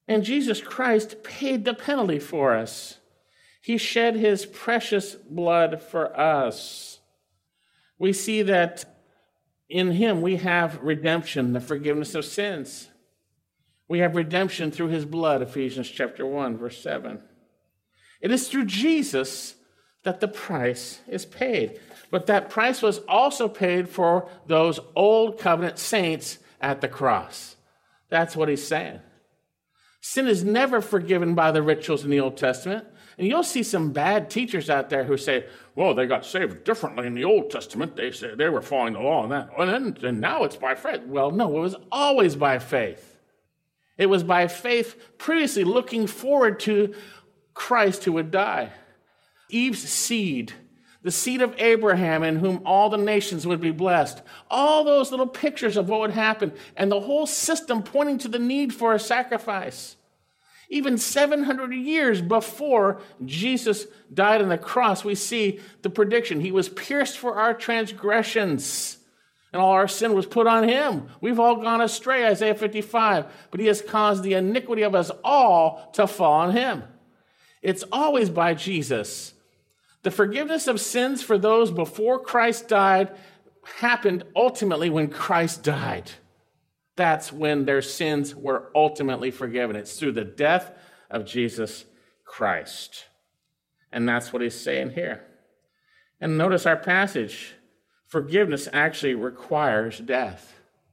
And Jesus Christ paid the penalty for us. He shed his precious blood for us. We see that in him we have redemption, the forgiveness of sins. We have redemption through his blood, Ephesians chapter 1, verse 7. It is through Jesus that the price is paid. But that price was also paid for those old covenant saints at the cross. That's what he's saying. Sin is never forgiven by the rituals in the Old Testament. And you'll see some bad teachers out there who say, well, they got saved differently in the Old Testament. They said they were following the law and that. And now it's by faith. Well, no, it was always by faith. It was by faith previously looking forward to Christ who would die. Eve's seed, the seed of Abraham in whom all the nations would be blessed. All those little pictures of what would happen and the whole system pointing to the need for a sacrifice. Even 700 years before Jesus died on the cross, we see the prediction. He was pierced for our transgressions, and all our sin was put on him. We've all gone astray, Isaiah 55, but he has caused the iniquity of us all to fall on him. It's always by Jesus. The forgiveness of sins for those before Christ died happened ultimately when Christ died. That's when their sins were ultimately forgiven. It's through the death of Jesus Christ. And that's what he's saying here. And notice our passage. Forgiveness actually requires death.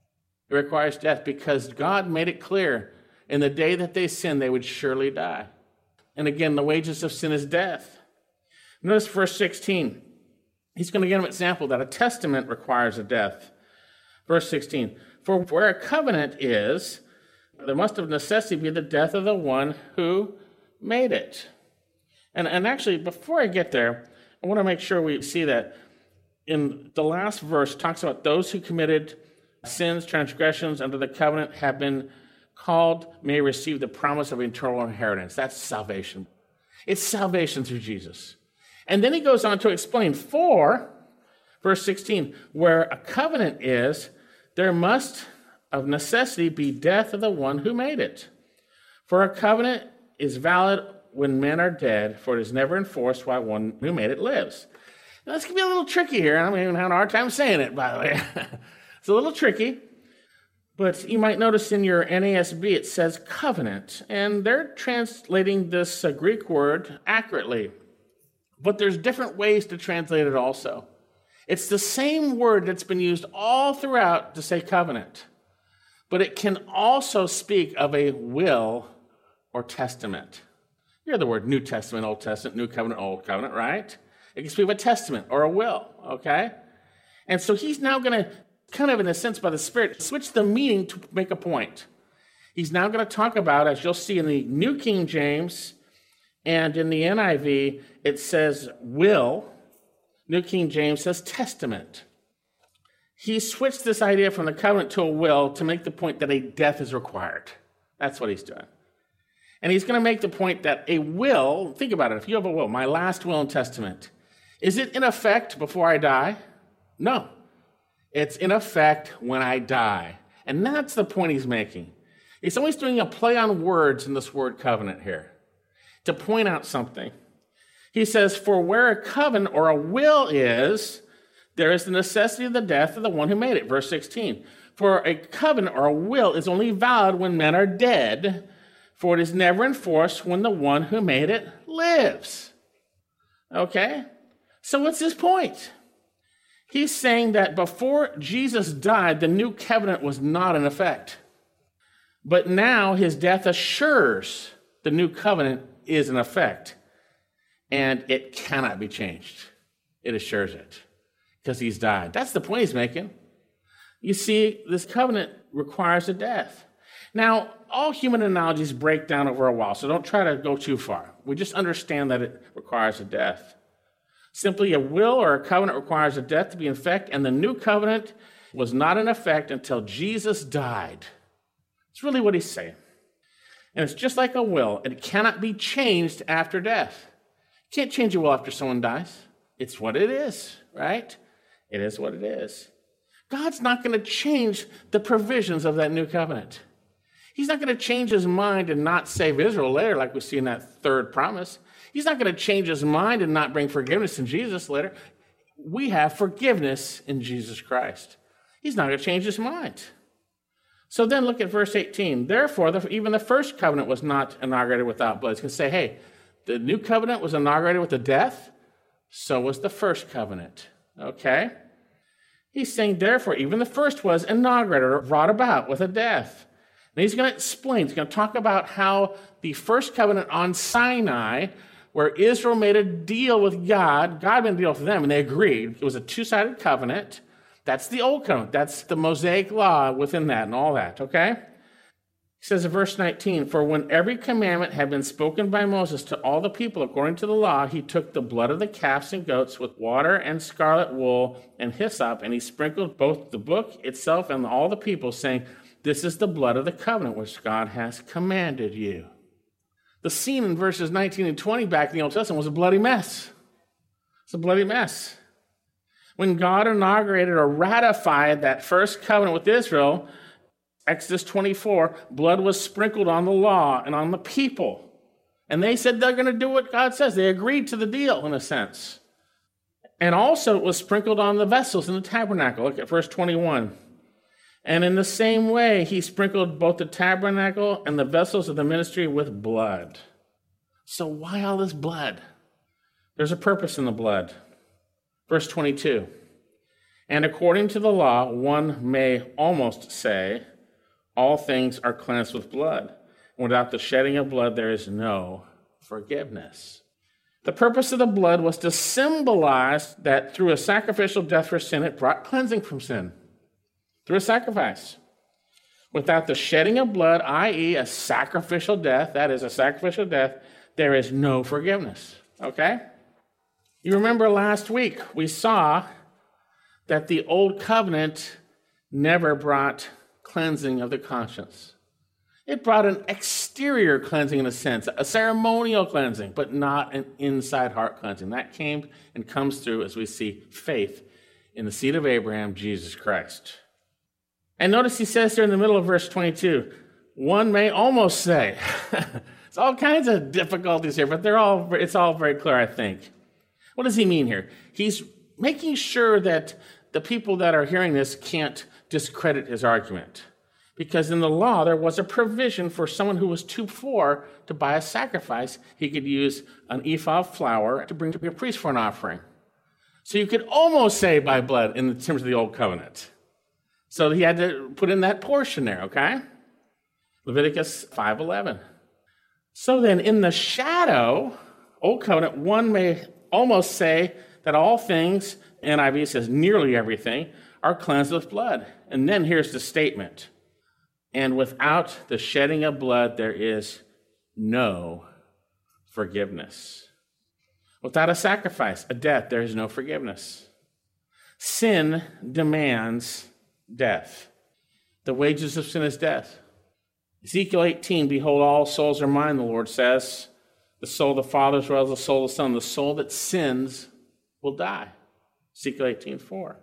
It requires death because God made it clear in the day that they sinned, they would surely die. And again, the wages of sin is death. Notice verse 16. He's going to give an example that a testament requires a death. Verse 16. For where a covenant is, there must of necessity be the death of the one who made it. And actually, before I get there, I want to make sure we see that in the last verse, talks about those who committed sins, transgressions under the covenant have been called, may receive the promise of eternal inheritance. That's salvation. It's salvation through Jesus. And then he goes on to explain, for, verse 16, where a covenant is, there must of necessity be death of the one who made it. For a covenant is valid when men are dead, for it is never enforced while one who made it lives. Now, this can be a little tricky here. I'm even having a hard time saying it, by the way. It's a little tricky. But you might notice in your NASB it says covenant, and they're translating this Greek word accurately. But there's different ways to translate it also. It's the same word that's been used all throughout to say covenant, but it can also speak of a will or testament. You hear the word New Testament, Old Testament, New Covenant, Old Covenant, right? It can speak of a testament or a will, okay? And so he's now going to, kind of in a sense by the Spirit, switch the meaning to make a point. He's now going to talk about, as you'll see in the New King James and in the NIV, it says will. New King James says testament. He switched this idea from the covenant to a will to make the point that a death is required. That's what he's doing. And he's going to make the point that a will, think about it, if you have a will, my last will and testament, is it in effect before I die? No. It's in effect when I die. And that's the point he's making. He's always doing a play on words in this word covenant here to point out something. He says, for where a covenant or a will is, there is the necessity of the death of the one who made it. Verse 16. For a covenant or a will is only valid when men are dead, for it is never enforced when the one who made it lives. Okay? So what's his point? He's saying that before Jesus died, the new covenant was not in effect. But now his death assures the new covenant is in effect. And it cannot be changed. It assures it. Because he's died. That's the point he's making. You see, this covenant requires a death. Now, all human analogies break down over a while, so don't try to go too far. We just understand that it requires a death. Simply a will or a covenant requires a death to be in effect, and the new covenant was not in effect until Jesus died. It's really what he's saying. And it's just like a will. It cannot be changed after death. You can't change a will after someone dies. It's what it is, right? It is what it is. God's not going to change the provisions of that new covenant. He's not going to change his mind and not save Israel later, like we see in that third promise. He's not going to change his mind and not bring forgiveness in Jesus later. We have forgiveness in Jesus Christ. He's not going to change his mind. So then look at verse 18. Therefore, even the first covenant was not inaugurated without blood. It's going to say, hey, the new covenant was inaugurated with the death. So was the first covenant. Okay? He's saying, therefore, even the first was inaugurated or brought about with a death. And he's going to explain, he's going to talk about how the first covenant on Sinai, where Israel made a deal with God made a deal with them, and they agreed. It was a two-sided covenant. That's the old covenant. That's the Mosaic law within that and all that, okay? He says in verse 19, for when every commandment had been spoken by Moses to all the people according to the law, he took the blood of the calves and goats with water and scarlet wool and hyssop, and he sprinkled both the book itself and all the people, saying, this is the blood of the covenant which God has commanded you. The scene in verses 19 and 20 back in the Old Testament was a bloody mess. It's a bloody mess. When God inaugurated or ratified that first covenant with Israel, Exodus 24, blood was sprinkled on the law and on the people. And they said they're going to do what God says. They agreed to the deal, in a sense. And also it was sprinkled on the vessels in the tabernacle. Look at verse 21. And in the same way, he sprinkled both the tabernacle and the vessels of the ministry with blood. So why all this blood? There's a purpose in the blood. Verse 22. And according to the law, one may almost say, all things are cleansed with blood. And without the shedding of blood, there is no forgiveness. The purpose of the blood was to symbolize that through a sacrificial death for sin, it brought cleansing from sin. Through a sacrifice. Without the shedding of blood, i.e. a sacrificial death, that is a sacrificial death, there is no forgiveness. Okay? You remember last week we saw that the old covenant never brought cleansing of the conscience. It brought an exterior cleansing in a sense, a ceremonial cleansing, but not an inside heart cleansing. That came and comes through as we see faith in the seed of Abraham, Jesus Christ. And notice he says there in the middle of verse 22, one may almost say, it's all kinds of difficulties here, but it's all very clear, I think. What does he mean here? He's making sure that the people that are hearing this can't discredit his argument. Because in the law, there was a provision for someone who was too poor to buy a sacrifice. He could use an ephah of flour to bring to a priest for an offering. So you could almost say by blood in terms of the old covenant. So he had to put in that portion there, okay? Leviticus 5:11. So then in the shadow, old covenant, one may almost say that all things, NIV says nearly everything, are cleansed with blood. And then here's the statement. And without the shedding of blood, there is no forgiveness. Without a sacrifice, a death, there is no forgiveness. Sin demands death. The wages of sin is death. Ezekiel 18, behold, all souls are mine, the Lord says. The soul of the Father as well as the soul of the Son. The soul that sins will die. Ezekiel 18:4.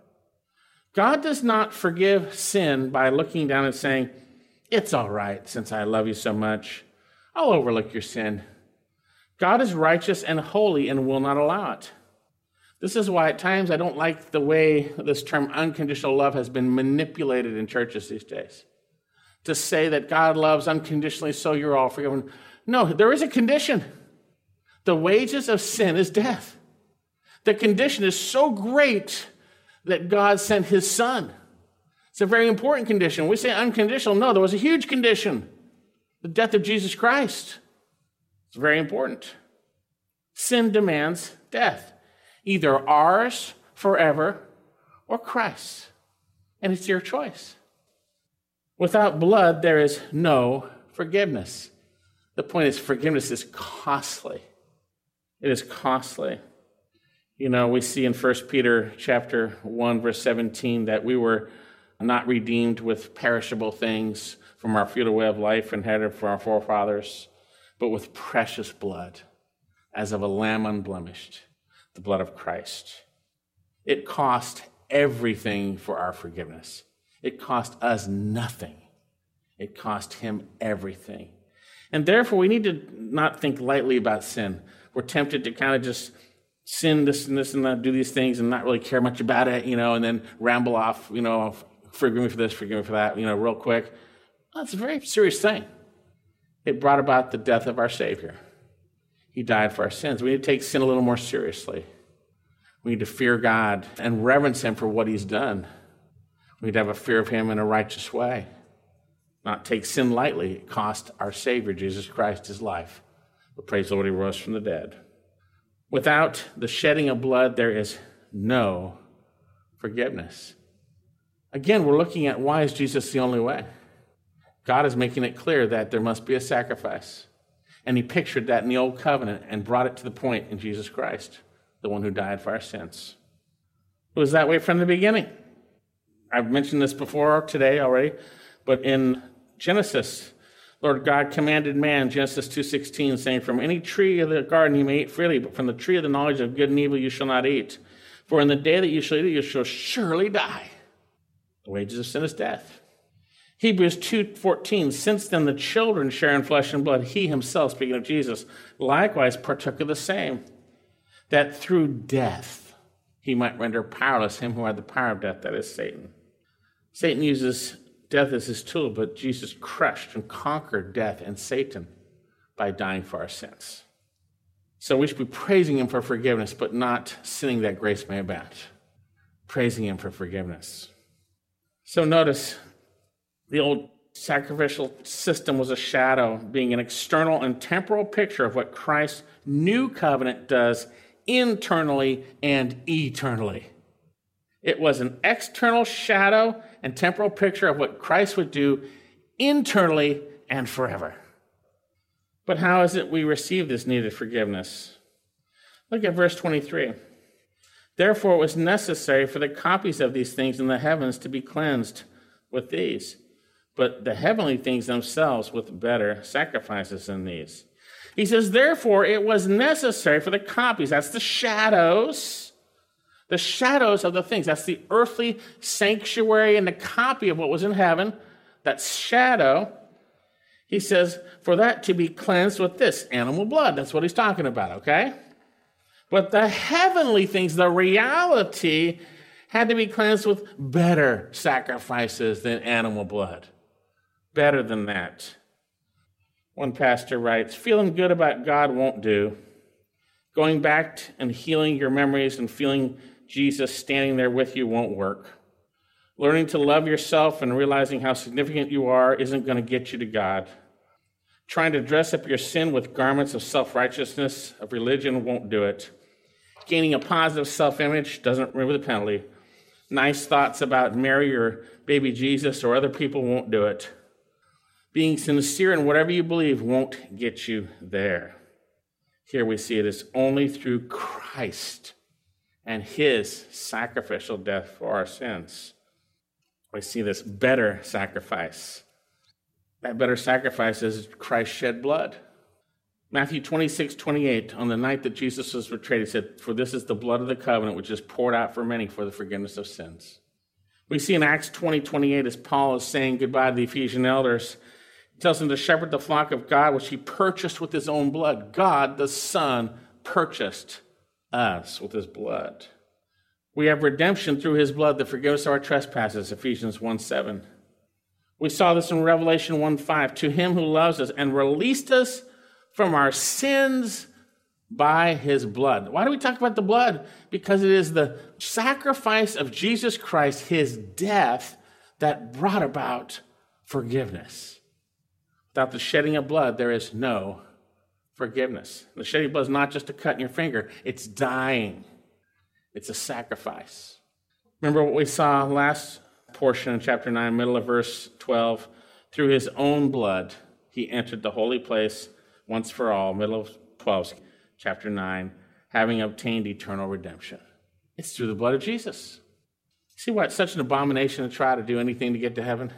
God does not forgive sin by looking down and saying, it's all right since I love you so much. I'll overlook your sin. God is righteous and holy and will not allow it. This is why at times I don't like the way this term unconditional love has been manipulated in churches these days. To say that God loves unconditionally, so you're all forgiven. No, there is a condition. The wages of sin is death. The condition is so great that God sent his son. It's a very important condition. We say unconditional. No, there was a huge condition. The death of Jesus Christ. It's very important. Sin demands death. Either ours forever or Christ's. And it's your choice. Without blood, there is no forgiveness. The point is, forgiveness is costly. It is costly. You know, we see in 1 Peter chapter 1, verse 17, that we were not redeemed with perishable things from our feudal way of life inherited from our forefathers, but with precious blood, as of a lamb unblemished, the blood of Christ. It cost everything for our forgiveness. It cost us nothing. It cost him everything. And therefore, we need to not think lightly about sin. We're tempted to kind of just sin this and this and that, do these things and not really care much about it, and then ramble off, forgive me for this, forgive me for that, real quick. Well, it's a very serious thing. It brought about the death of our Savior. He died for our sins. We need to take sin a little more seriously. We need to fear God and reverence him for what he's done. We need to have a fear of him in a righteous way. Not take sin lightly. It cost our Savior, Jesus Christ, his life. But praise the Lord, he rose from the dead. Without the shedding of blood, there is no forgiveness. Again, we're looking at why is Jesus the only way? God is making it clear that there must be a sacrifice. And he pictured that in the Old Covenant and brought it to the point in Jesus Christ, the one who died for our sins. It was that way from the beginning. I've mentioned this before today already, but in Genesis, Lord God commanded man, Genesis 2:16, saying, from any tree of the garden you may eat freely, but from the tree of the knowledge of good and evil you shall not eat. For in the day that you shall eat it, you shall surely die. The wages of sin is death. Hebrews 2:14, since then the children share in flesh and blood, he himself, speaking of Jesus, likewise partook of the same, that through death he might render powerless him who had the power of death, that is Satan. Satan uses death as his tool, but Jesus crushed and conquered death and Satan by dying for our sins. So we should be praising him for forgiveness, but not sinning that grace may abound. Praising him for forgiveness. So notice, the old sacrificial system was a shadow, being an external and temporal picture of what Christ's new covenant does internally and eternally. It was an external shadow and temporal picture of what Christ would do internally and forever. But how is it we receive this needed forgiveness? Look at verse 23. Therefore it was necessary for the copies of these things in the heavens to be cleansed with these, but the heavenly things themselves with better sacrifices than these. He says, therefore it was necessary for the copies, that's the shadows of the things, that's the earthly sanctuary and the copy of what was in heaven, that shadow. He says, for that to be cleansed with this, animal blood. That's what he's talking about, okay? But the heavenly things, the reality, had to be cleansed with better sacrifices than animal blood. Better than that. One pastor writes, feeling good about God won't do. Going back and healing your memories and feeling Jesus standing there with you won't work. Learning to love yourself and realizing how significant you are isn't going to get you to God. Trying to dress up your sin with garments of self-righteousness, of religion, won't do it. Gaining a positive self-image doesn't remove the penalty. Nice thoughts about Mary or baby Jesus or other people won't do it. Being sincere in whatever you believe won't get you there. Here we see it is only through Christ and his sacrificial death for our sins. We see this better sacrifice. That better sacrifice is Christ shed blood. Matthew 26:28, on the night that Jesus was betrayed, he said, for this is the blood of the covenant, which is poured out for many for the forgiveness of sins. We see in Acts 20:28, as Paul is saying goodbye to the Ephesian elders, he tells them to shepherd the flock of God, which he purchased with his own blood. God, the Son, purchased us with his blood. We have redemption through his blood, the forgiveness of our trespasses, Ephesians 1:7. We saw this in Revelation 1:5. To him who loves us and released us from our sins by his blood. Why do we talk about the blood? Because it is the sacrifice of Jesus Christ, his death, that brought about forgiveness. Without the shedding of blood, there is no forgiveness. The shedding of blood is not just a cut in your finger. It's dying. It's a sacrifice. Remember what we saw last portion in chapter 9, middle of verse 12. Through his own blood, he entered the holy place once for all, middle of 12, chapter 9, having obtained eternal redemption. It's through the blood of Jesus. See why it's such an abomination to try to do anything to get to heaven?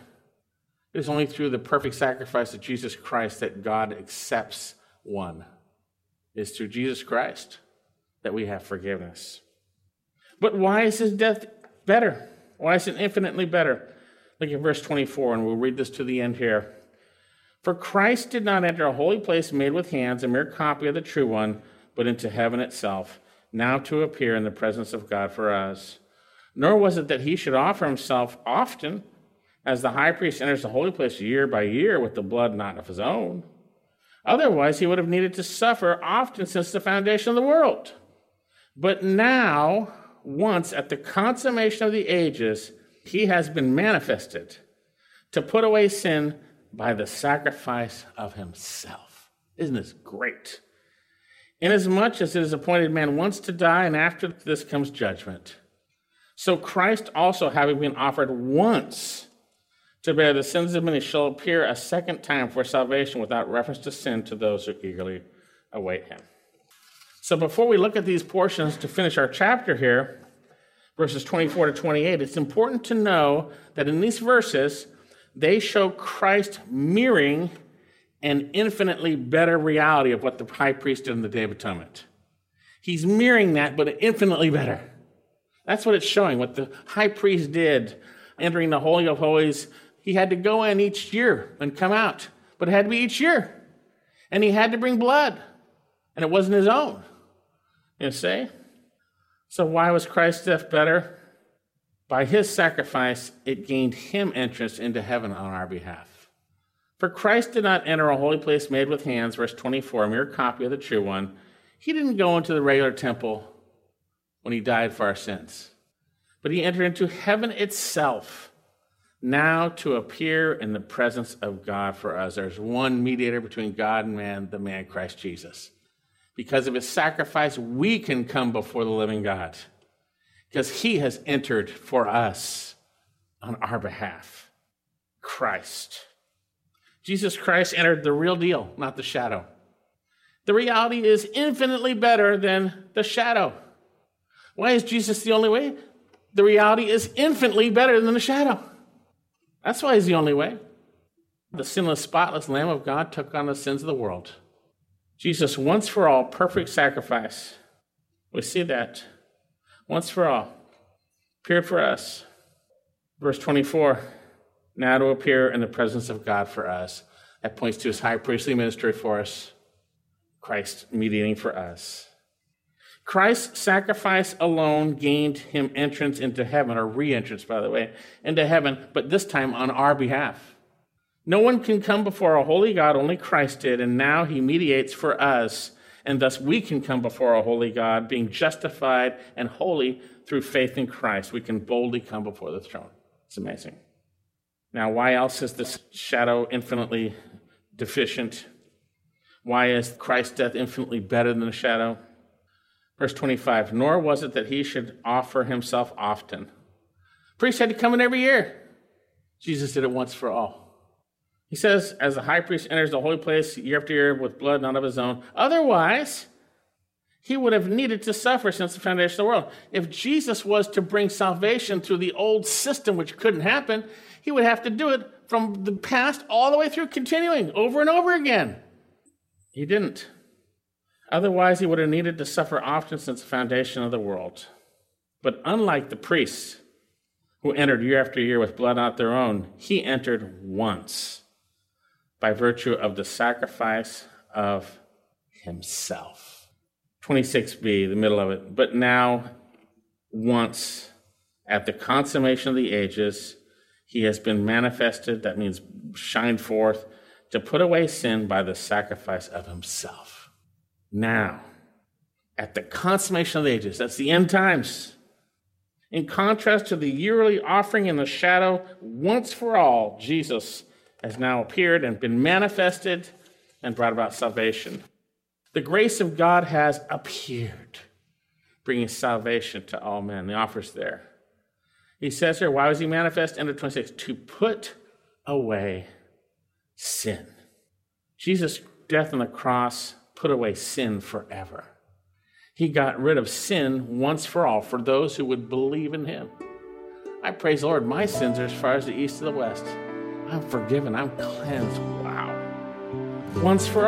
It is only through the perfect sacrifice of Jesus Christ that God accepts one. It is through Jesus Christ that we have forgiveness. But why is his death better? Why is it infinitely better? Look at verse 24, and we'll read this to the end here. For Christ did not enter a holy place made with hands, a mere copy of the true one, but into heaven itself, now to appear in the presence of God for us. Nor was it that he should offer himself often, as the high priest enters the holy place year by year with the blood not of his own. Otherwise, he would have needed to suffer often since the foundation of the world. But now, once at the consummation of the ages, he has been manifested to put away sin by the sacrifice of himself. Isn't this great? Inasmuch as it is appointed man once to die, and after this comes judgment. So Christ also, having been offered once to bear the sins of many, shall appear a second time for salvation without reference to sin to those who eagerly await him. So before we look at these portions to finish our chapter here, verses 24 to 28, it's important to know that in these verses, they show Christ mirroring an infinitely better reality of what the high priest did in the Day of Atonement. He's mirroring that, but infinitely better. That's what it's showing, what the high priest did entering the Holy of Holies. He had to go in each year and come out, but it had to be each year. And he had to bring blood, and it wasn't his own. You see? So why was Christ's death better? By his sacrifice, it gained him entrance into heaven on our behalf. For Christ did not enter a holy place made with hands, verse 24, a mere copy of the true one. He didn't go into the regular temple when he died for our sins, but he entered into heaven itself, now to appear in the presence of God for us. There's one mediator between God and man, the man Christ Jesus. Because of his sacrifice, we can come before the living God, because he has entered for us on our behalf. Christ. Jesus Christ entered the real deal, not the shadow. The reality is infinitely better than the shadow. Why is Jesus the only way? The reality is infinitely better than the shadow. That's why he's the only way. The sinless, spotless Lamb of God took on the sins of the world. Jesus, once for all, perfect sacrifice. We see that. Once for all. Appeared for us. Verse 24, now to appear in the presence of God for us. That points to his high priestly ministry for us. Christ mediating for us. Christ's sacrifice alone gained him entrance into heaven, or re-entrance, by the way, into heaven, but this time on our behalf. No one can come before a holy God, only Christ did, and now he mediates for us, and thus we can come before a holy God, being justified and holy through faith in Christ. We can boldly come before the throne. It's amazing. Now, why else is this shadow infinitely deficient? Why is Christ's death infinitely better than the shadow? Verse 25, nor was it that he should offer himself often. Priest had to come in every year. Jesus did it once for all. He says, as the high priest enters the holy place year after year with blood not of his own, otherwise he would have needed to suffer since the foundation of the world. If Jesus was to bring salvation through the old system, which couldn't happen, he would have to do it from the past all the way through, continuing over and over again. He didn't. Otherwise, he would have needed to suffer often since the foundation of the world. But unlike the priests who entered year after year with blood not their own, he entered once by virtue of the sacrifice of himself. 26b, the middle of it. But now, once, at the consummation of the ages, he has been manifested, that means shined forth, to put away sin by the sacrifice of himself. Now, at the consummation of the ages, that's the end times. In contrast to the yearly offering in the shadow, once for all, Jesus has now appeared and been manifested and brought about salvation. The grace of God has appeared, bringing salvation to all men. The offer's there. He says here, why was he manifest? End of 26, to put away sin. Jesus' death on the cross put away sin forever. He got rid of sin once for all for those who would believe in him. I praise the Lord, my sins are as far as the east to the west. I'm forgiven, I'm cleansed. Wow. Once for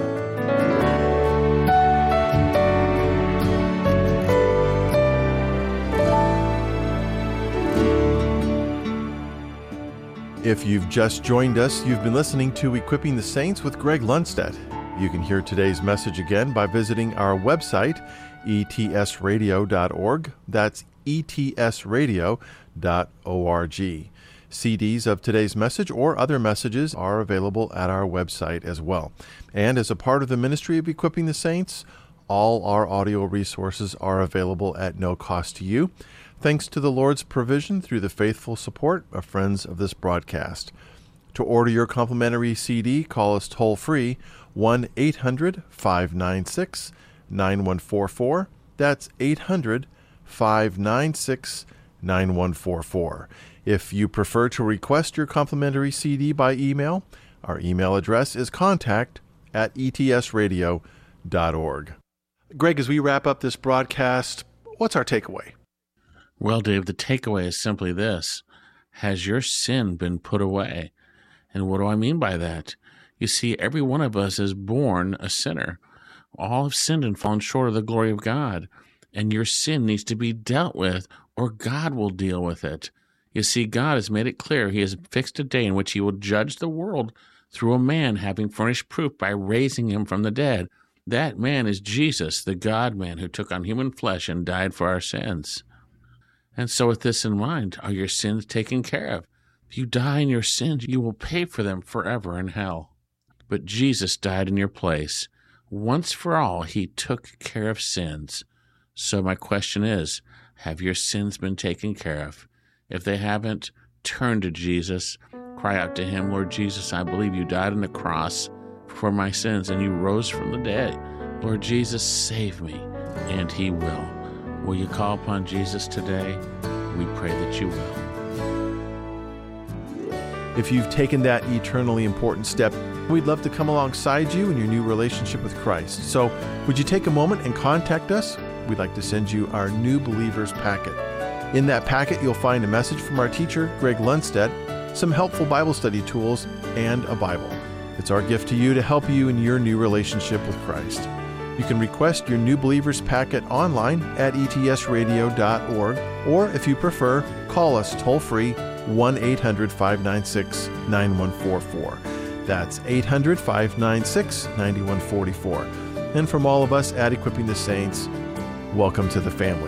all. If you've just joined us, you've been listening to Equipping the Saints with Greg Lundstedt. You can hear today's message again by visiting our website, etsradio.org. That's etsradio.org. CDs of today's message or other messages are available at our website as well. And as a part of the ministry of Equipping the Saints, all our audio resources are available at no cost to you, thanks to the Lord's provision through the faithful support of friends of this broadcast. To order your complimentary CD, call us toll-free 1-800-596-9144. That's 800-596-9144. If you prefer to request your complimentary CD by email, our email address is contact@etsradio.org. Greg, as we wrap up this broadcast, what's our takeaway? Well, Dave, the takeaway is simply this. Has your sin been put away? And what do I mean by that? You see, every one of us is born a sinner. All have sinned and fallen short of the glory of God. And your sin needs to be dealt with, or God will deal with it. You see, God has made it clear He has fixed a day in which He will judge the world through a man having furnished proof by raising Him from the dead. That man is Jesus, the God-man who took on human flesh and died for our sins. And so with this in mind, are your sins taken care of? If you die in your sins, you will pay for them forever in hell. But Jesus died in your place. Once for all, He took care of sins. So my question is, have your sins been taken care of? If they haven't, turn to Jesus. Cry out to Him, Lord Jesus, I believe You died on the cross for my sins and You rose from the dead. Lord Jesus, save me. And He will. Will you call upon Jesus today? We pray that you will. If you've taken that eternally important step, we'd love to come alongside you in your new relationship with Christ. So would you take a moment and contact us? We'd like to send you our New Believers packet. In that packet, you'll find a message from our teacher, Greg Lundstedt, some helpful Bible study tools, and a Bible. It's our gift to you to help you in your new relationship with Christ. You can request your New Believers packet online at etsradio.org, or if you prefer, call us toll-free 1-800-596-9144. That's 800-596-9144. And from all of us at Equipping the Saints, welcome to the family.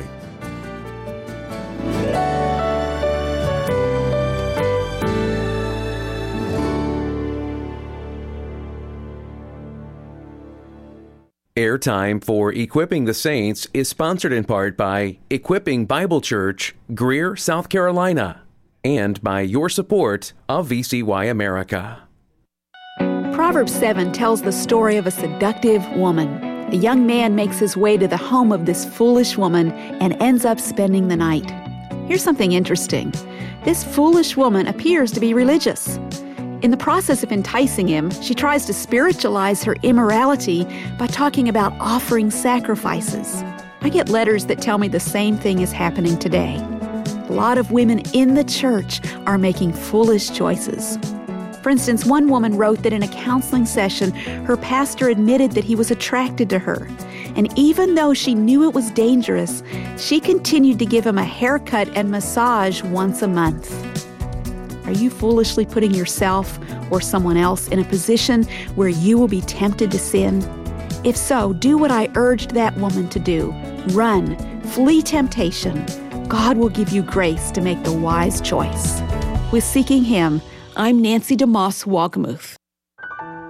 Airtime for Equipping the Saints is sponsored in part by Equipping Bible Church, Greer, South Carolina, and by your support of VCY America. Proverbs 7 tells the story of a seductive woman. A young man makes his way to the home of this foolish woman and ends up spending the night. Here's something interesting. This foolish woman appears to be religious. In the process of enticing him, she tries to spiritualize her immorality by talking about offering sacrifices. I get letters that tell me the same thing is happening today. A lot of women in the church are making foolish choices. For instance, one woman wrote that in a counseling session, her pastor admitted that he was attracted to her. And even though she knew it was dangerous, she continued to give him a haircut and massage once a month. Are you foolishly putting yourself or someone else in a position where you will be tempted to sin? If so, do what I urged that woman to do. Run, flee temptation. God will give you grace to make the wise choice. With Seeking Him, I'm Nancy DeMoss Wogmuth.